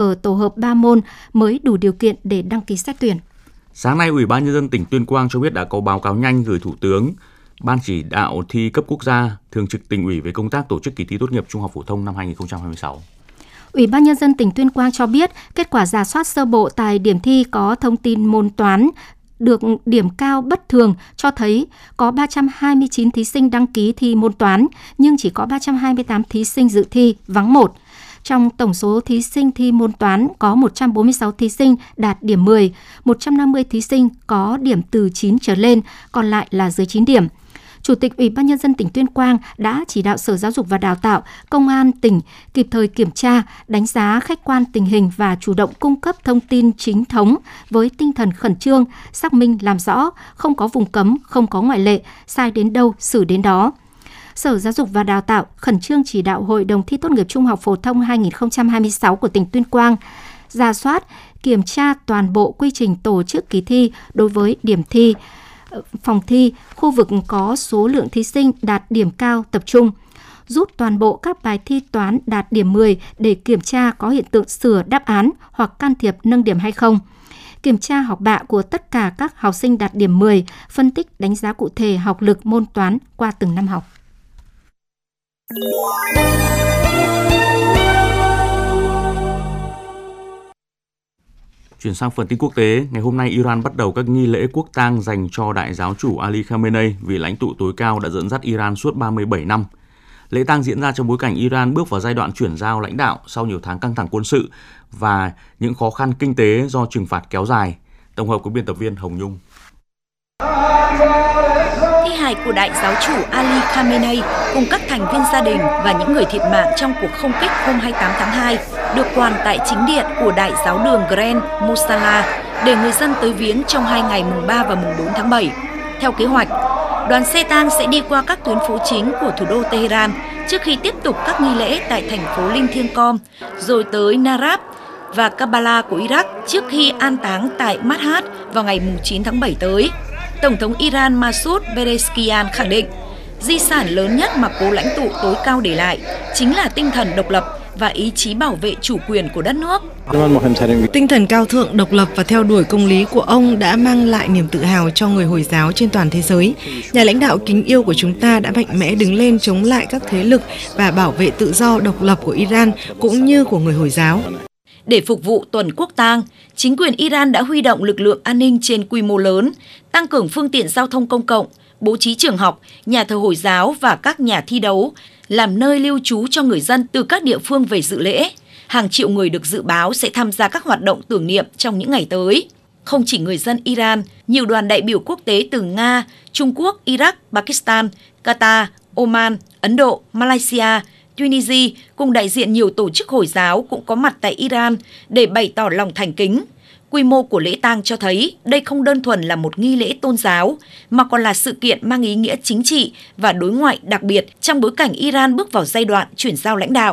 ở tổ hợp 3 môn mới đủ điều kiện để đăng ký xét tuyển. Sáng nay, Ủy ban Nhân dân tỉnh Tuyên Quang cho biết đã có báo cáo nhanh gửi Thủ tướng, Ban chỉ đạo thi cấp quốc gia, Thường trực Tỉnh ủy về công tác tổ chức kỳ thi tốt nghiệp trung học phổ thông năm 2026. Ủy ban Nhân dân tỉnh Tuyên Quang cho biết kết quả rà soát sơ bộ tại điểm thi có thông tin môn toán được điểm cao bất thường cho thấy có 329 thí sinh đăng ký thi môn toán nhưng chỉ có 328 thí sinh dự thi, vắng 1. Trong tổng số thí sinh thi môn toán có 146 thí sinh đạt điểm 10, 150 thí sinh có điểm từ 9 trở lên, còn lại là dưới 9 điểm. Chủ tịch Ủy ban Nhân dân tỉnh Tuyên Quang đã chỉ đạo Sở Giáo dục và Đào tạo, Công an tỉnh kịp thời kiểm tra, đánh giá khách quan tình hình và chủ động cung cấp thông tin chính thống với tinh thần khẩn trương, xác minh làm rõ, không có vùng cấm, không có ngoại lệ, sai đến đâu xử đến đó. Sở Giáo dục và Đào tạo khẩn trương chỉ đạo Hội đồng thi tốt nghiệp trung học phổ thông 2026 của tỉnh Tuyên Quang rà soát, kiểm tra toàn bộ quy trình tổ chức kỳ thi đối với điểm thi, phòng thi, khu vực có số lượng thí sinh đạt điểm cao tập trung, rút toàn bộ các bài thi toán đạt điểm 10 để kiểm tra có hiện tượng sửa đáp án hoặc can thiệp nâng điểm hay không. Kiểm tra học bạ của tất cả các học sinh đạt điểm 10, phân tích đánh giá cụ thể học lực môn toán qua từng năm học. Chuyển sang phần tin quốc tế, ngày hôm nay Iran bắt đầu các nghi lễ quốc tang dành cho đại giáo chủ Ali Khamenei, vị lãnh tụ tối cao đã dẫn dắt Iran suốt 37 năm. Lễ tang diễn ra trong bối cảnh Iran bước vào giai đoạn chuyển giao lãnh đạo sau nhiều tháng căng thẳng quân sự và những khó khăn kinh tế do trừng phạt kéo dài. Tổng hợp của biên tập viên Hồng Nhung. Thi hài của đại giáo chủ Ali Khamenei cùng các thành viên gia đình và những người thiệt mạng trong cuộc không kích hôm 28 tháng 2 được quàn tại chính điện của đại giáo đường Grand Musalla để người dân tới viếng trong 2 ngày mùng 3 và mùng 4 tháng 7. Theo kế hoạch, đoàn xe tang sẽ đi qua các tuyến phố chính của thủ đô Tehran trước khi tiếp tục các nghi lễ tại thành phố linh thiêng Qom, rồi tới Narab và Karbala của Iraq trước khi an táng tại Mashhad vào ngày mùng 9 tháng 7 tới. Tổng thống Iran Masoud Pezeshkian khẳng định, di sản lớn nhất mà cố lãnh tụ tối cao để lại chính là tinh thần độc lập và ý chí bảo vệ chủ quyền của đất nước. Tinh thần cao thượng, độc lập và theo đuổi công lý của ông đã mang lại niềm tự hào cho người Hồi giáo trên toàn thế giới. Nhà lãnh đạo kính yêu của chúng ta đã mạnh mẽ đứng lên chống lại các thế lực và bảo vệ tự do độc lập của Iran cũng như của người Hồi giáo. Để phục vụ tuần quốc tang, chính quyền Iran đã huy động lực lượng an ninh trên quy mô lớn, tăng cường phương tiện giao thông công cộng, bố trí trường học, nhà thờ Hồi giáo và các nhà thi đấu, làm nơi lưu trú cho người dân từ các địa phương về dự lễ. Hàng triệu người được dự báo sẽ tham gia các hoạt động tưởng niệm trong những ngày tới. Không chỉ người dân Iran, nhiều đoàn đại biểu quốc tế từ Nga, Trung Quốc, Iraq, Pakistan, Qatar, Oman, Ấn Độ, Malaysia, Tunisia cùng đại diện nhiều tổ chức Hồi giáo cũng có mặt tại Iran để bày tỏ lòng thành kính. Quy mô của lễ tang cho thấy đây không đơn thuần là một nghi lễ tôn giáo, mà còn là sự kiện mang ý nghĩa chính trị và đối ngoại đặc biệt trong bối cảnh Iran bước vào giai đoạn chuyển giao lãnh đạo.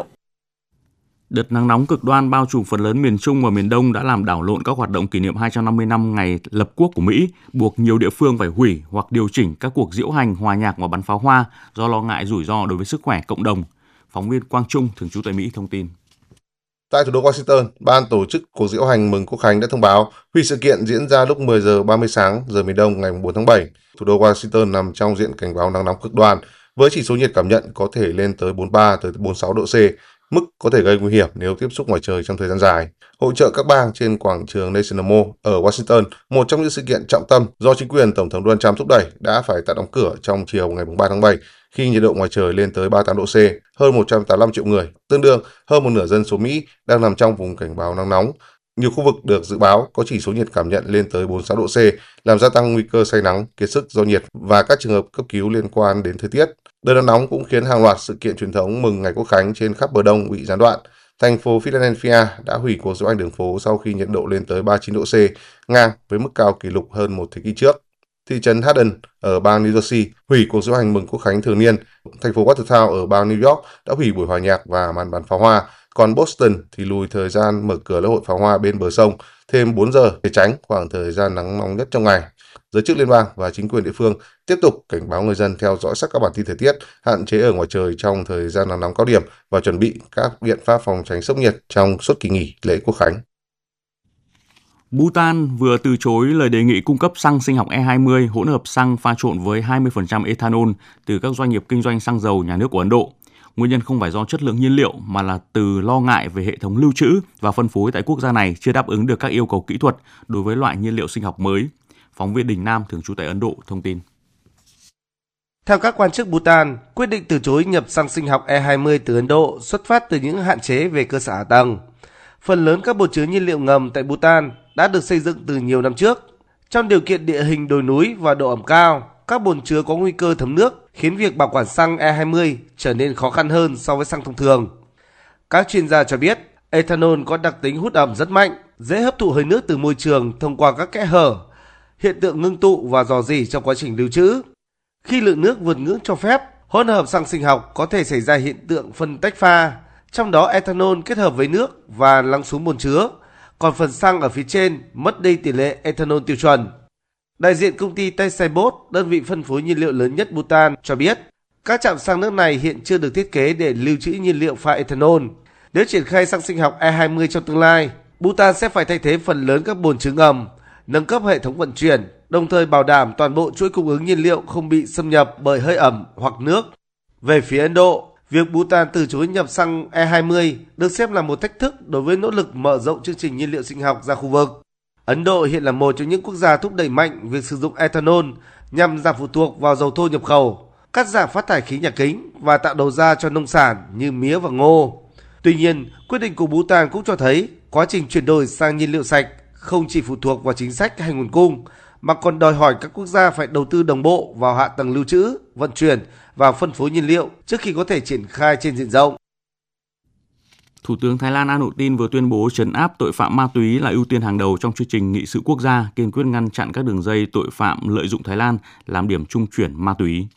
Đợt nắng nóng cực đoan bao trùm phần lớn miền Trung và miền Đông đã làm đảo lộn các hoạt động kỷ niệm 250 năm ngày lập quốc của Mỹ, buộc nhiều địa phương phải hủy hoặc điều chỉnh các cuộc diễu hành, hòa nhạc và bắn pháo hoa do lo ngại rủi ro đối với sức khỏe cộng đồng. Phóng viên Quang Trung, thường trú tại Mỹ thông tin. Tại thủ đô Washington, ban tổ chức cuộc diễu hành mừng Quốc khánh đã thông báo hủy sự kiện diễn ra lúc 10 giờ 30 sáng giờ miền Đông ngày 4 tháng 7. Thủ đô Washington nằm trong diện cảnh báo nắng nóng cực đoan với chỉ số nhiệt cảm nhận có thể lên tới 43 tới 46 độ C, mức có thể gây nguy hiểm nếu tiếp xúc ngoài trời trong thời gian dài. Hội chợ các bang trên quảng trường National Mall ở Washington, một trong những sự kiện trọng tâm do chính quyền Tổng thống Donald Trump thúc đẩy, đã phải tạm đóng cửa trong chiều ngày 3 tháng 7 khi nhiệt độ ngoài trời lên tới 38 độ C. Hơn 185 triệu người, tương đương hơn một nửa dân số Mỹ, đang nằm trong vùng cảnh báo nắng nóng. Nhiều khu vực được dự báo có chỉ số nhiệt cảm nhận lên tới 46 độ C, làm gia tăng nguy cơ say nắng, kiệt sức do nhiệt và các trường hợp cấp cứu liên quan đến thời tiết. Đợt nắng nóng cũng khiến hàng loạt sự kiện truyền thống mừng ngày Quốc khánh trên khắp bờ Đông bị gián đoạn. Thành phố Philadelphia đã hủy cuộc diễu hành đường phố sau khi nhiệt độ lên tới 39 độ C, ngang với mức cao kỷ lục hơn một thế kỷ trước. Thị trấn Haddon ở bang New Jersey hủy cuộc diễu hành mừng Quốc khánh thường niên. Thành phố Watertown ở bang New York đã hủy buổi hòa nhạc và màn bắn pháo hoa. Còn Boston thì lùi thời gian mở cửa lễ hội pháo hoa bên bờ sông thêm 4 giờ để tránh khoảng thời gian nắng nóng nhất trong ngày. giới chức liên bang và chính quyền địa phương tiếp tục cảnh báo người dân theo dõi sát các bản tin thời tiết, hạn chế ở ngoài trời trong thời gian nắng nóng cao điểm và chuẩn bị các biện pháp phòng tránh sốc nhiệt trong suốt kỳ nghỉ lễ Quốc khánh. Bhutan vừa từ chối lời đề nghị cung cấp xăng sinh học E20 hỗn hợp xăng pha trộn với 20% ethanol từ các doanh nghiệp kinh doanh xăng dầu nhà nước của Ấn Độ. Nguyên nhân không phải do chất lượng nhiên liệu mà là từ lo ngại về hệ thống lưu trữ và phân phối tại quốc gia này chưa đáp ứng được các yêu cầu kỹ thuật đối với loại nhiên liệu sinh học mới. Phóng viên Đình Nam thường trú tại Ấn Độ thông tin. Theo các quan chức Bhutan, quyết định từ chối nhập xăng sinh học E20 từ Ấn Độ xuất phát từ những hạn chế về cơ sở hạ tầng. Phần lớn các bồn chứa nhiên liệu ngầm tại Bhutan đã được xây dựng từ nhiều năm trước. Trong điều kiện địa hình đồi núi và độ ẩm cao, các bồn chứa có nguy cơ thấm nước, khiến việc bảo quản xăng E20 trở nên khó khăn hơn so với xăng thông thường. Các chuyên gia cho biết, ethanol có đặc tính hút ẩm rất mạnh, dễ hấp thụ hơi nước từ môi trường thông qua các kẽ hở, hiện tượng ngưng tụ và rò rỉ trong quá trình lưu trữ. Khi lượng nước vượt ngưỡng cho phép, hỗn hợp xăng sinh học có thể xảy ra hiện tượng phân tách pha, trong đó ethanol kết hợp với nước và lắng xuống bồn chứa, còn phần xăng ở phía trên mất đi tỷ lệ ethanol tiêu chuẩn. Đại diện công ty Tesebot, đơn vị phân phối nhiên liệu lớn nhất Bhutan, cho biết các trạm xăng nước này hiện chưa được thiết kế để lưu trữ nhiên liệu pha ethanol. Nếu triển khai xăng sinh học E20 trong tương lai, Bhutan sẽ phải thay thế phần lớn các bồn chứa ngầm, nâng cấp hệ thống vận chuyển, đồng thời bảo đảm toàn bộ chuỗi cung ứng nhiên liệu không bị xâm nhập bởi hơi ẩm hoặc nước. Về phía Ấn Độ, việc Bhutan từ chối nhập xăng E20 được xem là một thách thức đối với nỗ lực mở rộng chương trình nhiên liệu sinh học ra khu vực. Ấn Độ hiện là một trong những quốc gia thúc đẩy mạnh việc sử dụng ethanol nhằm giảm phụ thuộc vào dầu thô nhập khẩu, cắt giảm phát thải khí nhà kính và tạo đầu ra cho nông sản như mía và ngô. Tuy nhiên, quyết định của Bhutan cũng cho thấy quá trình chuyển đổi sang nhiên liệu sạch không chỉ phụ thuộc vào chính sách hay nguồn cung, mà còn đòi hỏi các quốc gia phải đầu tư đồng bộ vào hạ tầng lưu trữ, vận chuyển và phân phối nhiên liệu trước khi có thể triển khai trên diện rộng. Thủ tướng Thái Lan Anutin vừa tuyên bố trấn áp tội phạm ma túy là ưu tiên hàng đầu trong chương trình nghị sự quốc gia, kiên quyết ngăn chặn các đường dây tội phạm lợi dụng Thái Lan làm điểm trung chuyển ma túy.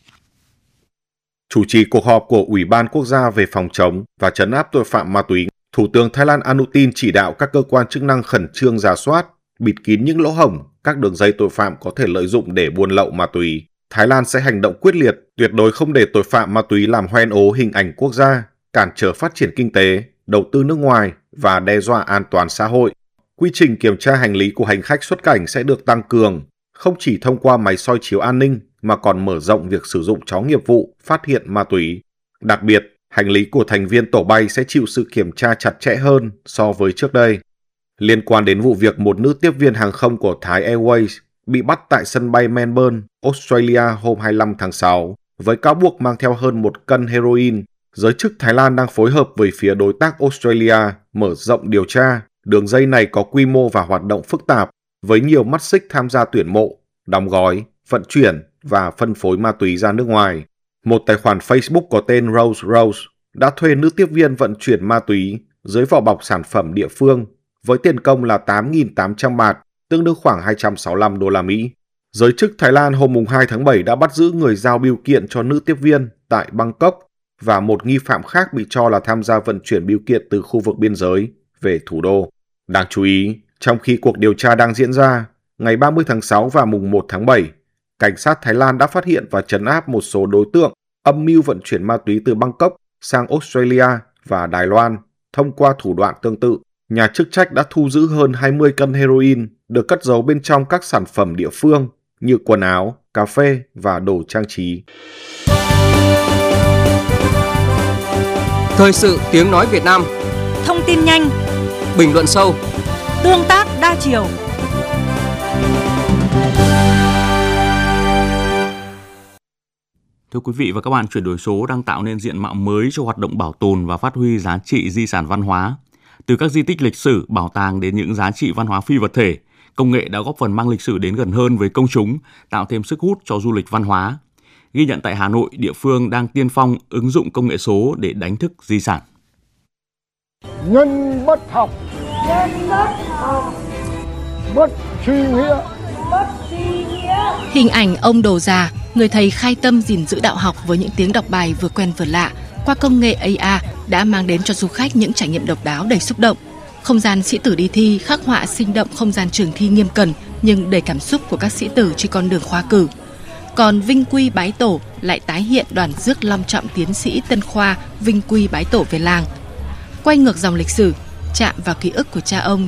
Chủ trì cuộc họp của Ủy ban Quốc gia về phòng chống và trấn áp tội phạm ma túy, Thủ tướng Thái Lan Anutin chỉ đạo các cơ quan chức năng khẩn trương rà soát, bịt kín những lỗ hổng các đường dây tội phạm có thể lợi dụng để buôn lậu ma túy. Thái Lan sẽ hành động quyết liệt, tuyệt đối không để tội phạm ma túy làm hoen ố hình ảnh quốc gia, cản trở phát triển kinh tế, đầu tư nước ngoài và đe dọa an toàn xã hội. Quy trình kiểm tra hành lý của hành khách xuất cảnh sẽ được tăng cường, không chỉ thông qua máy soi chiếu an ninh mà còn mở rộng việc sử dụng chó nghiệp vụ phát hiện ma túy. Đặc biệt, hành lý của thành viên tổ bay sẽ chịu sự kiểm tra chặt chẽ hơn so với trước đây. Liên quan đến vụ việc một nữ tiếp viên hàng không của Thai Airways bị bắt tại sân bay Melbourne, Australia hôm 25 tháng 6, với cáo buộc mang theo hơn 1 cân heroin, giới chức Thái Lan đang phối hợp với phía đối tác Australia mở rộng điều tra. Đường dây này có quy mô và hoạt động phức tạp, với nhiều mắt xích tham gia tuyển mộ, đóng gói, vận chuyển và phân phối ma túy ra nước ngoài. Một tài khoản Facebook có tên Rose đã thuê nữ tiếp viên vận chuyển ma túy dưới vỏ bọc sản phẩm địa phương với tiền công là 8.800 baht, tương đương khoảng 265 đô la Mỹ. Giới chức Thái Lan hôm 2 tháng 7 đã bắt giữ người giao bưu kiện cho nữ tiếp viên tại Bangkok và một nghi phạm khác bị cho là tham gia vận chuyển bưu kiện từ khu vực biên giới về thủ đô. Đáng chú ý, trong khi cuộc điều tra đang diễn ra, ngày 30 tháng 6 và mùng 1 tháng 7, cảnh sát Thái Lan đã phát hiện và trấn áp một số đối tượng âm mưu vận chuyển ma túy từ Bangkok sang Australia và Đài Loan thông qua thủ đoạn tương tự. Nhà chức trách đã thu giữ hơn 20 cân heroin được cất giấu bên trong các sản phẩm địa phương như quần áo, cà phê và đồ trang trí. Thời sự tiếng nói Việt Nam. Thông tin nhanh, bình luận sâu, tương tác đa chiều. Thưa quý vị và các bạn, chuyển đổi số đang tạo nên diện mạo mới cho hoạt động bảo tồn và phát huy giá trị di sản văn hóa. Từ các di tích lịch sử, bảo tàng đến những giá trị văn hóa phi vật thể, công nghệ đã góp phần mang lịch sử đến gần hơn với công chúng, tạo thêm sức hút cho du lịch văn hóa. Ghi nhận tại Hà Nội, địa phương đang tiên phong ứng dụng công nghệ số để đánh thức di sản. Nhân bất học, bất suy nghĩa. Hình ảnh ông Đồ Già, người thầy khai tâm gìn giữ đạo học với những tiếng đọc bài vừa quen vừa lạ, qua công nghệ AR đã mang đến cho du khách những trải nghiệm độc đáo đầy xúc động. Không gian sĩ tử đi thi khắc họa sinh động không gian trường thi nghiêm cẩn nhưng đầy cảm xúc của các sĩ tử trên con đường khoa cử. Còn Vinh Quy Bái Tổ lại tái hiện đoàn rước long trọng tiến sĩ Tân Khoa Vinh Quy Bái Tổ về làng. Quay ngược dòng lịch sử, chạm vào ký ức của cha ông